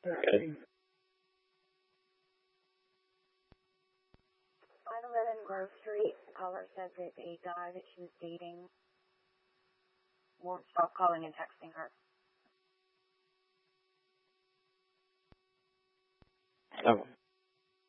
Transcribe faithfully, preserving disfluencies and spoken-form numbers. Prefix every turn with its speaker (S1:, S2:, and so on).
S1: Okay.
S2: five eleven Grove Street. Caller said that a guy that she was dating won't stop calling and texting her.
S1: Oh.